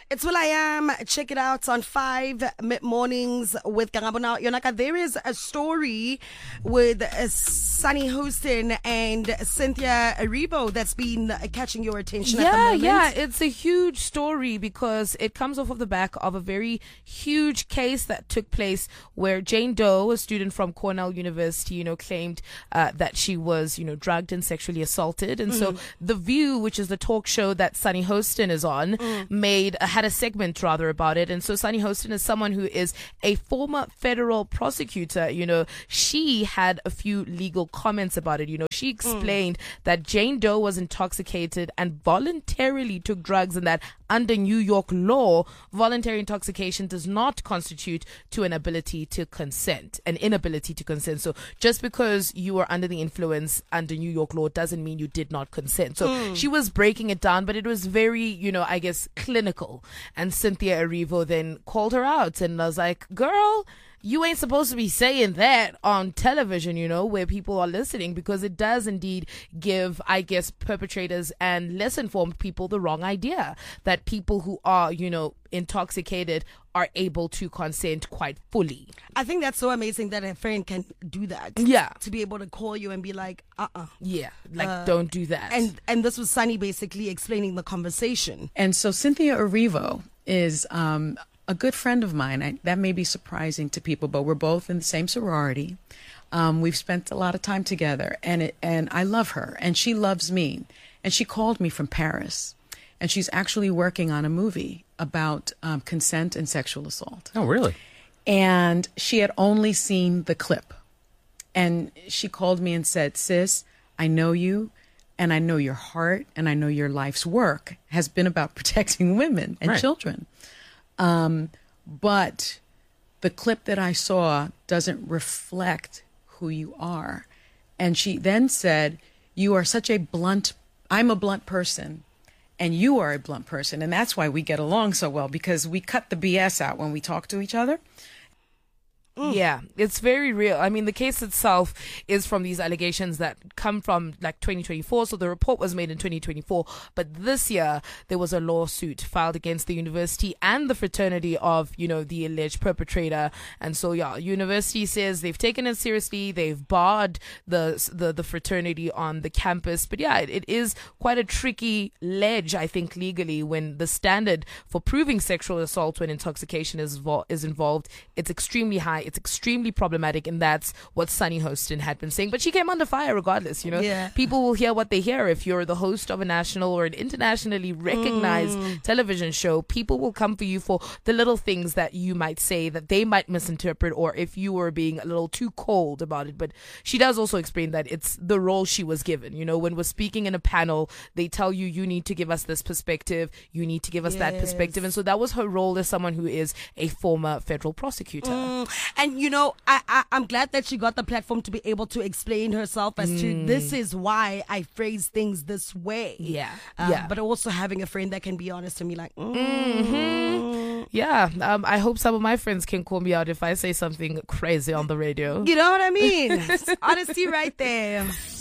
It's Will I Am. Check it out on 5 mid-mornings with Karabo. Now, Yonaka, there is a story with Sunny Houston and Cynthia Erivo that's been catching your attention at the moment. Yeah, it's a huge story because it comes off of the back of a very huge case that took place where Jane Doe, a student from Cornell University, claimed that she was, drugged and sexually assaulted. And so The View, which is the talk show that Sunny Houston is on, had a segment rather about it. And so Sunny Houston is someone who is a former federal prosecutor. She had a few legal comments about it. She explained that Jane Doe was intoxicated and voluntarily took drugs, and that under New York law, voluntary intoxication does not constitute to an inability to consent. So just because you were under the influence under New York law doesn't mean you did not consent. So she was breaking it down, but it was very, clinical. And Cynthia Erivo then called her out and was like, girl, you ain't supposed to be saying that on television, where people are listening, because it does indeed give, perpetrators and less informed people the wrong idea that people who are, intoxicated are able to consent quite fully. I think that's so amazing that a friend can do that. Yeah. To be able to call you and be like, Yeah, don't do that. And this was Sunny basically explaining the conversation. And so Cynthia Erivo is a good friend of mine. That may be surprising to people, but we're both in the same sorority. We've spent a lot of time together, and I love her, and she loves me. And she called me from Paris, and she's actually working on a movie about consent and sexual assault. Oh, really? And she had only seen the clip. And she called me and said, sis, I know you, and I know your heart, and I know your life's work has been about protecting women and children. But the clip that I saw doesn't reflect who you are. And she then said, you are such a I'm a blunt person, and you are a blunt person. And that's why we get along so well, because we cut the BS out when we talk to each other. Yeah, it's very real. I mean, the case itself is from these allegations that come from 2024. So the report was made in 2024. But this year, there was a lawsuit filed against the university and the fraternity of, the alleged perpetrator. And so, university says they've taken it seriously. They've barred the fraternity on the campus. But it is quite a tricky ledge, I think, legally, when the standard for proving sexual assault when intoxication is involved, it's extremely high. It's extremely problematic, and that's what Sunny Houston had been saying. But she came under fire regardless, Yeah. People will hear what they hear. If you're the host of a national or an internationally recognized television show, people will come for you for the little things that you might say that they might misinterpret, or if you were being a little too cold about it. But she does also explain that it's the role she was given. When we're speaking in a panel, they tell you need to give us this perspective, you need to give us that perspective. And so that was her role as someone who is a former federal prosecutor. And I'm glad that she got the platform to be able to explain herself as to this is why I phrase things this way. Yeah. But also having a friend that can be honest to me, like, Yeah, I hope some of my friends can call me out if I say something crazy on the radio. You know what I mean? Honesty right there.